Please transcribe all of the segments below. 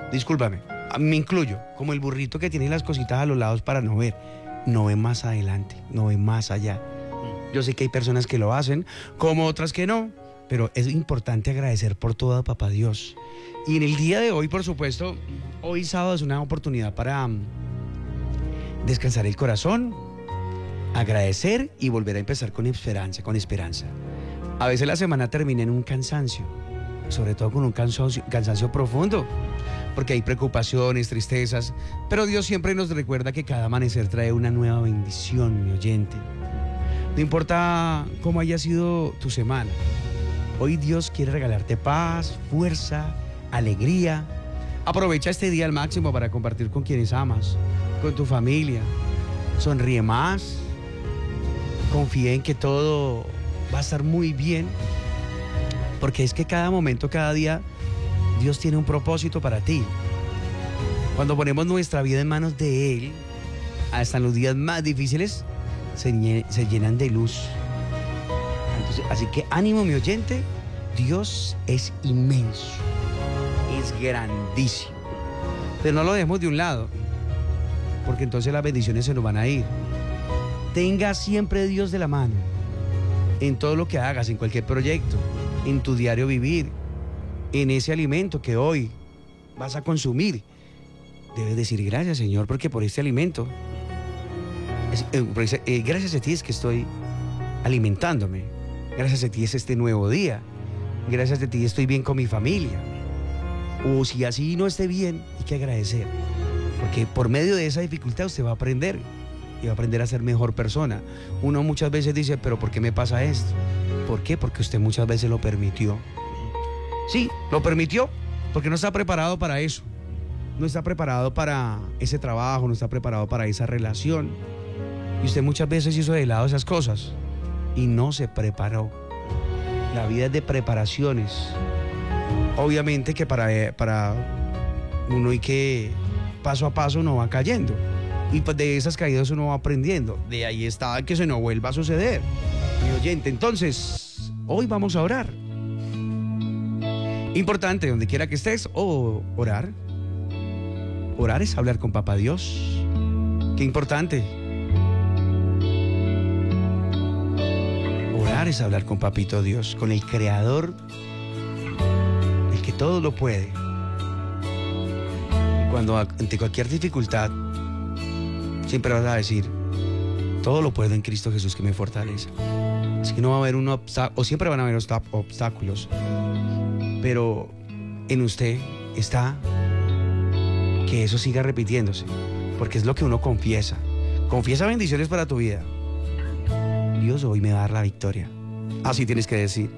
discúlpame, me incluyo, como el burrito que tiene las cositas a los lados para no ver. No ve más adelante, no ve más allá. Yo sé que hay personas que lo hacen, como otras que no, pero es importante agradecer por todo a Papá Dios. Y en el día de hoy, por supuesto, hoy sábado es una oportunidad para descansar el corazón, agradecer y volver a empezar con esperanza, con esperanza. A veces la semana termina en un cansancio, sobre todo con un cansancio profundo, porque hay preocupaciones, tristezas, pero Dios siempre nos recuerda que cada amanecer trae una nueva bendición, mi oyente. No importa cómo haya sido tu semana, hoy Dios quiere regalarte paz, fuerza, alegría. Aprovecha este día al máximo para compartir con quienes amas, con tu familia. Sonríe más, confía en que todo va a estar muy bien, porque es que cada momento, cada día, Dios tiene un propósito para ti. Cuando ponemos nuestra vida en manos de Él, hasta en los días más difíciles, se llenan de luz. Entonces, así que ánimo, mi oyente, Dios es inmenso, es grandísimo. Pero no lo dejemos de un lado, porque entonces las bendiciones se nos van a ir. Tenga siempre a Dios de la mano, en todo lo que hagas, en cualquier proyecto, en tu diario vivir, en ese alimento que hoy vas a consumir. Debes decir gracias, Señor, porque por este alimento, gracias a ti es que estoy alimentándome. Gracias a ti es este nuevo día. Gracias a ti estoy bien con mi familia. O si así no esté bien, hay que agradecer, porque por medio de esa dificultad usted va a aprender y va a aprender a ser mejor persona. Uno muchas veces dice, pero ¿por qué me pasa esto? ¿Por qué? Porque usted muchas veces lo permitió. Sí, lo permitió, porque no está preparado para eso. No está preparado para ese trabajo, no está preparado para esa relación. Y usted muchas veces hizo de lado esas cosas y no se preparó. La vida es de preparaciones. Obviamente que para uno hay que paso a paso uno va cayendo. Y pues de esas caídas uno va aprendiendo. De ahí está que se no vuelva a suceder. Mi oyente, entonces, hoy vamos a orar. Importante, donde quiera que estés, orar. Orar es hablar con Papá Dios. Qué importante. Orar es hablar con Papito Dios, con el Creador, el que todo lo puede. Y cuando ante cualquier dificultad, siempre vas a decir, todo lo puedo en Cristo Jesús que me fortalece. Es que no va a haber un obstáculo, o siempre van a haber obstáculos, pero en usted está que eso siga repitiéndose, porque es lo que uno confiesa. Confiesa bendiciones para tu vida. Dios hoy me va a dar la victoria. Así tienes que decir,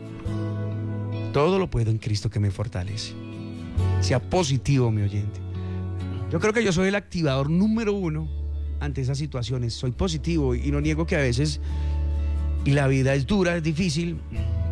todo lo puedo en Cristo que me fortalece. Sea positivo, mi oyente. Yo creo que yo soy el activador número 1 ante esas situaciones. Soy positivo y no niego que a veces la vida es dura, es difícil,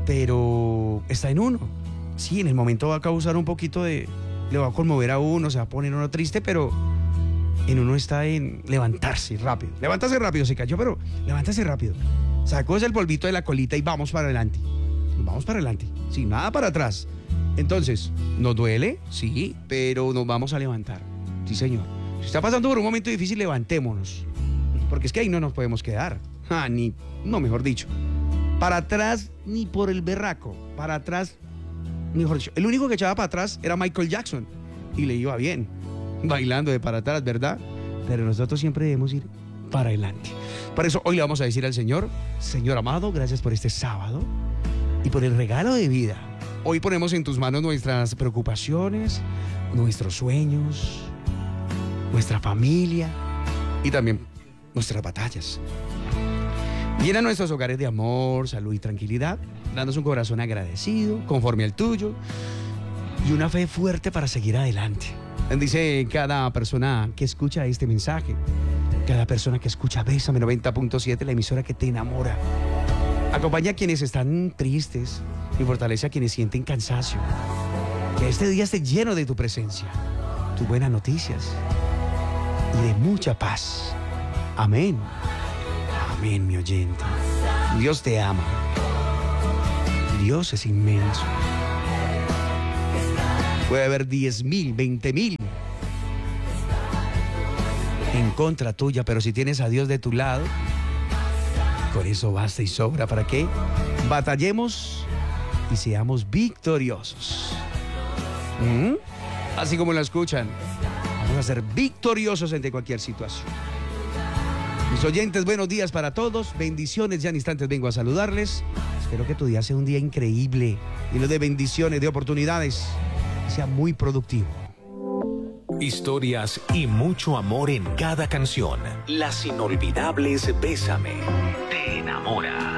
pero está en uno. Sí, en el momento va a causar un poquito de... le va a conmover a uno, se va a poner uno triste, pero en uno está en levantarse rápido. Levántase rápido, se cayó, pero levántase rápido. Sacó el polvito de la colita y vamos para adelante. Vamos para adelante, sin nada para atrás. Entonces, ¿nos duele? Sí, pero nos vamos a levantar. Sí, señor. Si está pasando por un momento difícil, levantémonos. Porque es que ahí no nos podemos quedar. Mejor dicho. Para atrás, ni por el berraco. Para atrás, mejor dicho. El único que echaba para atrás era Michael Jackson. Y le iba bien, bailando de para atrás, ¿verdad? Pero nosotros siempre debemos ir para adelante. Por eso hoy le vamos a decir al Señor, Señor amado, gracias por este sábado y por el regalo de vida. Hoy ponemos en tus manos nuestras preocupaciones, nuestros sueños, nuestra familia y también nuestras batallas. Llena nuestros hogares de amor, salud y tranquilidad, dándonos un corazón agradecido, conforme al tuyo, y una fe fuerte para seguir adelante. Bendice cada persona que escucha este mensaje, cada persona que escucha Bésame 90.7, la emisora que te enamora. Acompaña a quienes están tristes y fortalece a quienes sienten cansancio. Que este día esté lleno de tu presencia, tus buenas noticias y de mucha paz. Amén. Amén, mi oyente. Dios te ama. Dios es inmenso. Puede haber 10,000, 20,000 en contra tuya, pero si tienes a Dios de tu lado, con eso basta y sobra para que batallemos y seamos victoriosos. Así como lo escuchan, vamos a ser victoriosos ante cualquier situación. Mis oyentes, buenos días para todos, bendiciones, ya en instantes vengo a saludarles. Espero que tu día sea un día increíble, lleno de bendiciones, de oportunidades, que sea muy productivo. Historias y mucho amor en cada canción. Las inolvidables Bésame te enamora.